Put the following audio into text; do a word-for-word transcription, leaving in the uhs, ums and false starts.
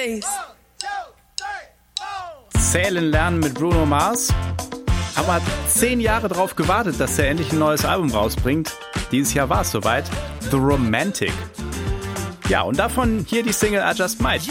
bass. Zählen lernen mit Bruno Mars. Aber hat zehn Jahre darauf gewartet, dass er endlich ein neues Album rausbringt. Dieses Jahr war es soweit. The Romantic. Ja, und davon hier die Single I Just Might.